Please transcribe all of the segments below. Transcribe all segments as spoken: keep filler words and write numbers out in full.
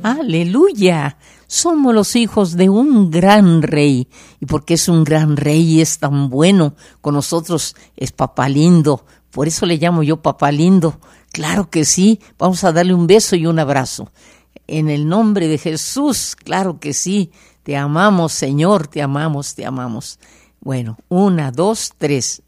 Aleluya. Somos los hijos de un gran rey. Y porque es un gran rey y es tan bueno con nosotros, es papá lindo. Por eso le llamo yo papá lindo. Claro que sí. Vamos a darle un beso y un abrazo. En el nombre de Jesús, claro que sí. Te amamos, Señor, te amamos, te amamos. Bueno, una, dos, tres.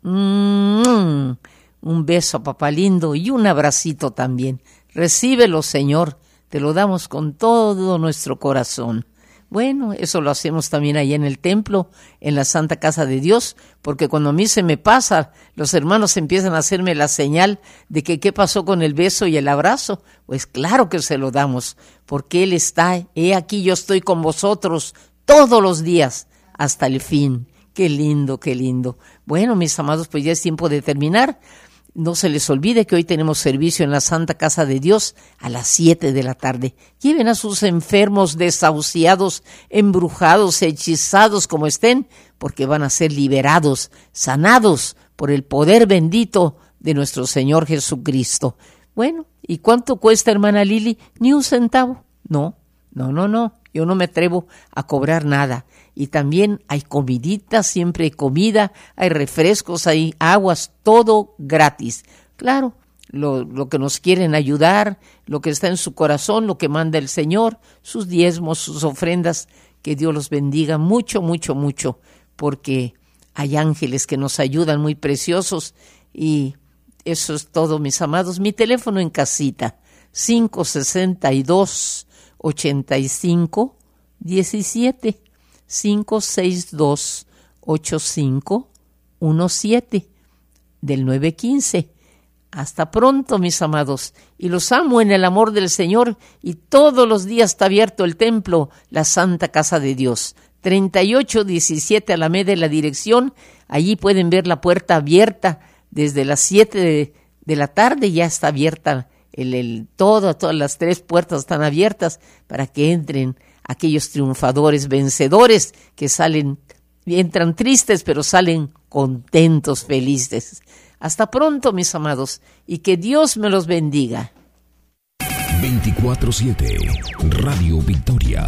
Mm-hmm. Un beso a papá lindo y un abracito también. Recíbelo, Señor. Te lo damos con todo nuestro corazón. Bueno, eso lo hacemos también ahí en el templo, en la Santa Casa de Dios, porque cuando a mí se me pasa, los hermanos empiezan a hacerme la señal de que qué pasó con el beso y el abrazo. Pues claro que se lo damos, porque Él está, he aquí yo estoy con vosotros todos los días hasta el fin. Qué lindo, qué lindo. Bueno, mis amados, pues ya es tiempo de terminar. No se les olvide que hoy tenemos servicio en la Santa Casa de Dios a las siete de la tarde. Lleven a sus enfermos, desahuciados, embrujados, hechizados como estén, porque van a ser liberados, sanados por el poder bendito de nuestro Señor Jesucristo. Bueno, ¿y cuánto cuesta, hermana Lili? Ni un centavo. No, no, no, no. Yo no me atrevo a cobrar nada. Y también hay comidita, siempre hay comida, hay refrescos, hay aguas, todo gratis. Claro, lo, lo que nos quieren ayudar, lo que está en su corazón, lo que manda el Señor, sus diezmos, sus ofrendas, que Dios los bendiga mucho, mucho, mucho, porque hay ángeles que nos ayudan muy preciosos y eso es todo, mis amados. Mi teléfono en casita, cinco sesenta y dos, ochenta y cinco, diecisiete. cinco seis dos, ocho cinco uno siete del nueve quince. Hasta pronto, mis amados, y los amo en el amor del Señor, y todos los días está abierto el templo, la Santa Casa de Dios. treinta y ocho diecisiete Alameda de la dirección, allí pueden ver la puerta abierta desde las siete de, de la tarde, ya está abierta el, el todo, todas las tres puertas están abiertas para que entren aquellos triunfadores, vencedores que salen, entran tristes, pero salen contentos, felices. Hasta pronto, mis amados, y que Dios me los bendiga. veinticuatro siete Radio Victoria.